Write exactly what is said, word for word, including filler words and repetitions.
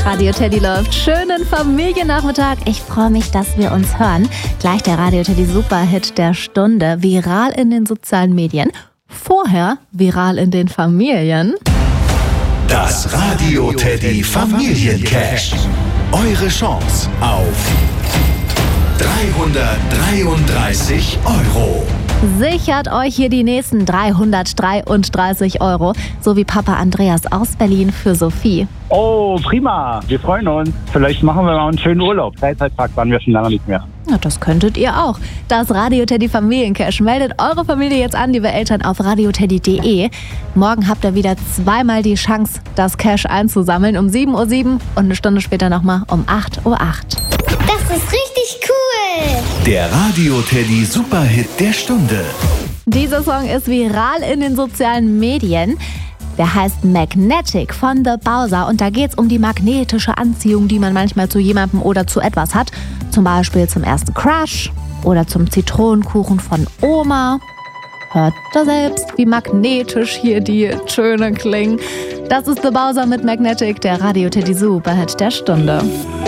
Radio Teddy läuft. Schönen Familiennachmittag. Ich freue mich, dass wir uns hören. Gleich der Radio Teddy Superhit der Stunde. Viral in den sozialen Medien. Vorher viral in den Familien. Das Radio Teddy Familiencash. Eure Chance auf dreihundertdreiunddreißig Euro. Sichert euch hier die nächsten dreihundertdreiunddreißig Euro, so wie Papa Andreas aus Berlin für Sophie. Oh, prima. Wir freuen uns. Vielleicht machen wir mal einen schönen Urlaub. Freizeitpark waren wir schon lange nicht mehr. Na, das könntet ihr auch. Das Radio Teddy Familiencash. Meldet eure Familie jetzt an, liebe Eltern, auf radioteddy punkt de. Morgen habt ihr wieder zweimal die Chance, das Cash einzusammeln. Um sieben Uhr sieben und eine Stunde später nochmal um acht Uhr acht. Das ist richtig cool. Der Radio Teddy Superhit der Stunde. Dieser Song ist viral in den sozialen Medien. Der heißt Magnetic von The Bowser und da geht's um die magnetische Anziehung, die man manchmal zu jemandem oder zu etwas hat. Zum Beispiel zum ersten Crush oder zum Zitronenkuchen von Oma. Hört da selbst, wie magnetisch hier die Töne klingen. Das ist The Bowser mit Magnetic, der Radio Teddy Superhit der Stunde.